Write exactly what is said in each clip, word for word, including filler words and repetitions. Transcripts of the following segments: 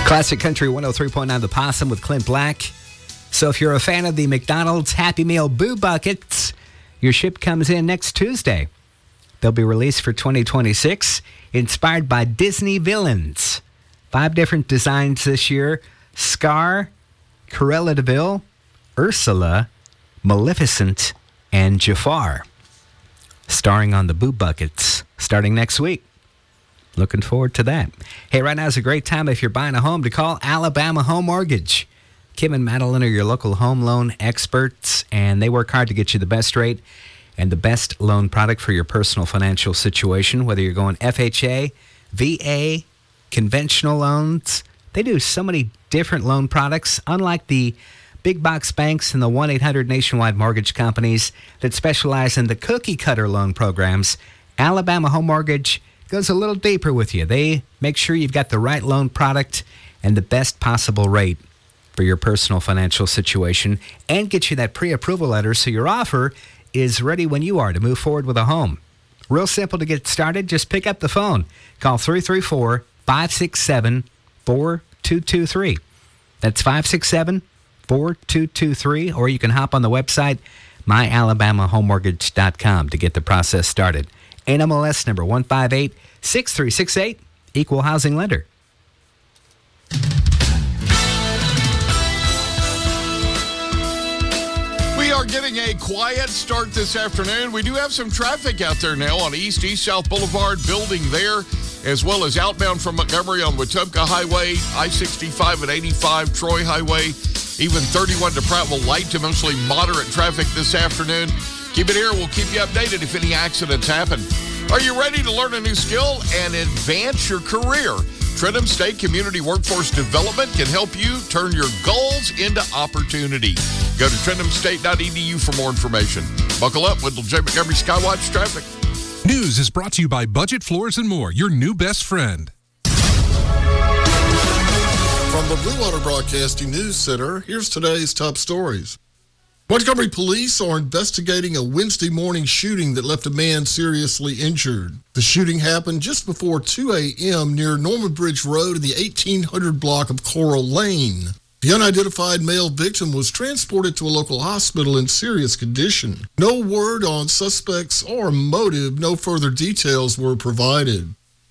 Classic Country one oh three point nine The Possum with Clint Black. So if you're a fan of the McDonald's Happy Meal Boo Buckets, your ship comes in next Tuesday. They'll be released for twenty twenty-six, inspired by Disney villains. Five different designs this year: Scar, Cruella de Vil, Ursula, Maleficent, and Jafar. Starring on the Boo Buckets, starting next week. Looking forward to that. Hey, right now is a great time if you're buying a home to call Alabama Home Mortgage. Kim and Madeline are your local home loan experts, and they work hard to get you the best rate and the best loan product for your personal financial situation, whether you're going F H A, V A, conventional loans. They do so many different loan products, unlike the big box banks and the one eight hundred nationwide mortgage companies that specialize in the cookie-cutter loan programs. Alabama Home Mortgage goes a little deeper with you. They make sure you've got the right loan product and the best possible rate for your personal financial situation, and get you that pre-approval letter so your offer is ready when you are to move forward with a home. Real simple to get started. Just pick up the phone. Call three three four, five six seven, four two two three. That's five six seven, four two two three, or you can hop on the website, my alabama home mortgage dot com, to get the process started. N M L S number one five eight six three six eight, Equal Housing Lender. We are getting a quiet start this afternoon. We do have some traffic out there now on East East South Boulevard, building there, as well as outbound from Montgomery on Wetumpka Highway, I sixty-five and eighty-five, Troy Highway, even thirty-one to Prattville, light to mostly moderate traffic this afternoon. Keep it here. We'll keep you updated if any accidents happen. Are you ready to learn a new skill and advance your career? Trentham State Community Workforce Development can help you turn your goals into opportunity. Go to trentham state dot e d u for more information. Buckle up with J. Montgomery Skywatch Traffic. News is brought to you by Budget Floors and More, your new best friend. From the Blue Water Broadcasting News Center, here's today's top stories. Montgomery police are investigating a Wednesday morning shooting that left a man seriously injured. The shooting happened just before two a.m. near Norman Bridge Road in the eighteen hundred block of Coral Lane. The unidentified male victim was transported to a local hospital in serious condition. No word on suspects or motive. No further details were provided.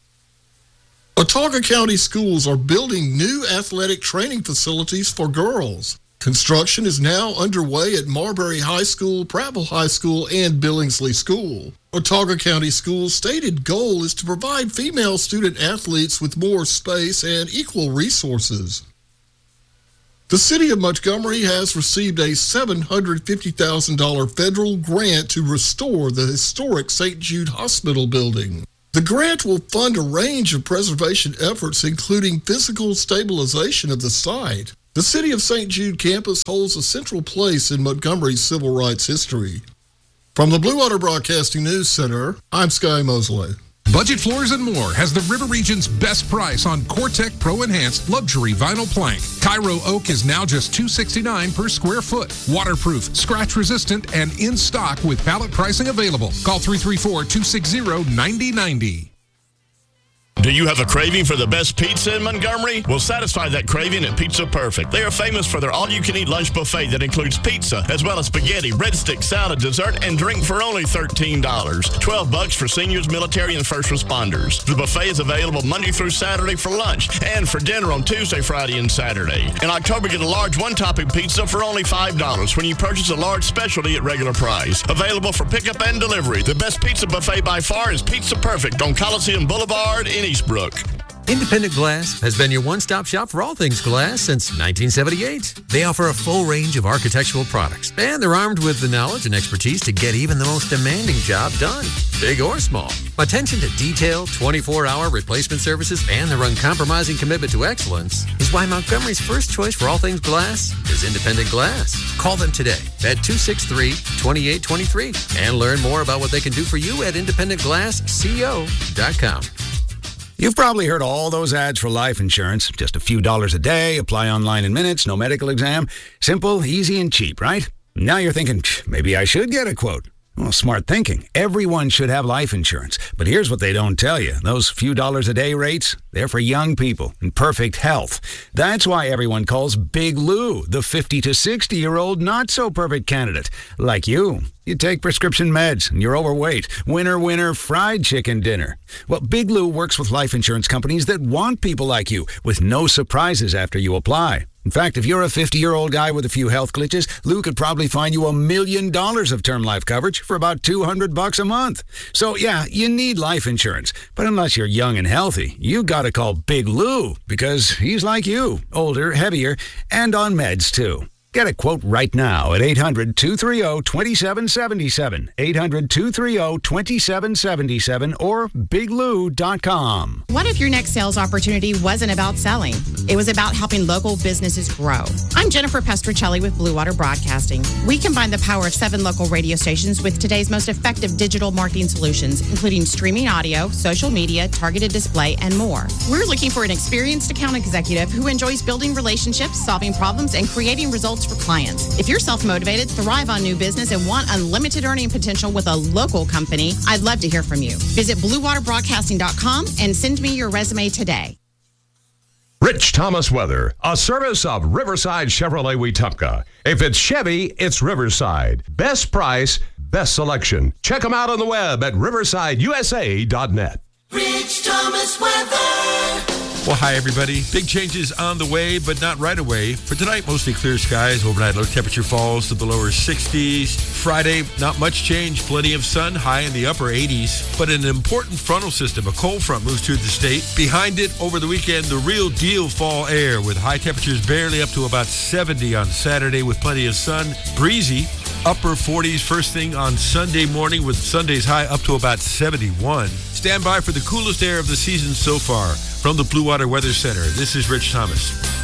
Watauga County schools are building new athletic training facilities for girls. Construction is now underway at Marbury High School, Prattville High School, and Billingsley School. Watauga County Schools' stated goal is to provide female student athletes with more space and equal resources. The City of Montgomery has received a seven hundred fifty thousand dollars federal grant to restore the historic Saint Jude Hospital building. The grant will fund a range of preservation efforts, including physical stabilization of the site. The City of Saint Jude campus holds a central place in Montgomery's civil rights history. From the Blue Water Broadcasting News Center, I'm Sky Mosley. Budget Floors and More has the River Region's best price on Cortec Pro Enhanced Luxury Vinyl Plank. Cairo Oak is now just two hundred sixty-nine dollars per square foot. Waterproof, scratch resistant, and in stock with pallet pricing available. Call three three four, two six zero, nine zero nine zero. Do you have a craving for the best pizza in Montgomery? We'll satisfy that craving at Pizza Perfect. They are famous for their all-you-can-eat lunch buffet that includes pizza, as well as spaghetti, breadstick, salad, dessert, and drink for only thirteen dollars. twelve bucks for seniors, military, and first responders. The buffet is available Monday through Saturday for lunch and for dinner on Tuesday, Friday, and Saturday. In October, get a large one-topping pizza for only five dollars when you purchase a large specialty at regular price. Available for pickup and delivery. The best pizza buffet by far is Pizza Perfect on Coliseum Boulevard in Eastbrook. Independent Glass has been your one-stop shop for all things glass since nineteen seventy-eight. They offer a full range of architectural products, and they're armed with the knowledge and expertise to get even the most demanding job done, big or small. Attention to detail, twenty-four hour replacement services, and their uncompromising commitment to excellence is why Montgomery's first choice for all things glass is Independent Glass. Call them today at two six three, two eight two three and learn more about what they can do for you at independent glass co dot com. You've probably heard all those ads for life insurance. Just a few dollars a day, apply online in minutes, no medical exam. Simple, easy, and cheap, right? Now you're thinking, maybe I should get a quote. Well, smart thinking. Everyone should have life insurance. But here's what they don't tell you. Those few dollars a day rates, they're for young people in perfect health. That's why everyone calls Big Lou the fifty to sixty-year-old not-so-perfect candidate. Like you. You take prescription meds and you're overweight. Winner, winner, fried chicken dinner. Well, Big Lou works with life insurance companies that want people like you with no surprises after you apply. In fact, if you're a fifty-year-old guy with a few health glitches, Lou could probably find you a million dollars of term life coverage for about two hundred bucks a month. So, yeah, you need life insurance. But unless you're young and healthy, you gotta call Big Lou because he's like you, older, heavier, and on meds, too. Get a quote right now at eight hundred, two three zero, two seven seven seven, eight hundred, two three zero, two seven seven seven, or big lou dot com. What if your next sales opportunity wasn't about selling? It was about helping local businesses grow. I'm Jennifer Pestricelli with Blue Water Broadcasting. We combine the power of seven local radio stations with today's most effective digital marketing solutions, including streaming audio, social media, targeted display, and more. We're looking for an experienced account executive who enjoys building relationships, solving problems, and creating results for clients. If you're self-motivated, thrive on new business, and want unlimited earning potential with a local company, I'd love to hear from you. Visit blue water broadcasting dot com and send me your resume today. Rich Thomas Weather, a service of Riverside Chevrolet Wetumpka. If it's Chevy, it's Riverside. Best price, best selection. Check them out on the web at riverside u s a dot net. Rich Thomas Weather. Well, hi, everybody. Big changes on the way, but not right away. For tonight, mostly clear skies. Overnight, low temperature falls to the lower sixties. Friday, not much change. Plenty of sun, high in the upper eighties. But an important frontal system, a cold front, moves through the state. Behind it, over the weekend, the real deal fall air with high temperatures barely up to about seventy on Saturday with plenty of sun. Breezy, upper forties first thing on Sunday morning with Sunday's high up to about seventy-one. Stand by for the coolest air of the season so far. From the Blue Water Weather Center, this is Rich Thomas.